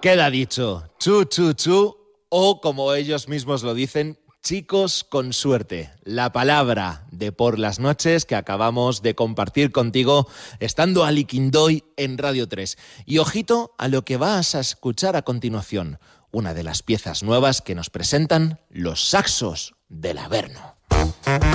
Queda dicho, chu, chu, chu, o como ellos mismos lo dicen, chicos con suerte. La palabra de por las noches que acabamos de compartir contigo estando a Liquindoy en Radio 3. Y ojito a lo que vas a escuchar a continuación, una de las piezas nuevas que nos presentan los Saxos del Averno.